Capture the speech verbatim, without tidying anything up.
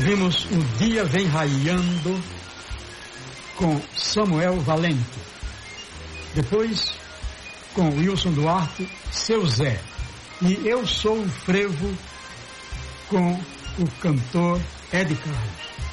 Ouvimos O Dia Vem Raiando com Samuel Valente. Depois, com Wilson Duarte, Seu Zé. E Eu Sou o Frevo com o cantor Ed Carlos.